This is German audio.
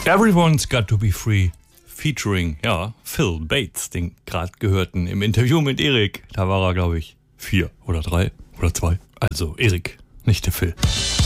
Everyone's Got to Be Free, featuring, Phil Bates, den gerade gehörten im Interview mit Erik. Da war er, glaube ich, 4 oder 3 oder 2. Also Erik, nicht der Phil.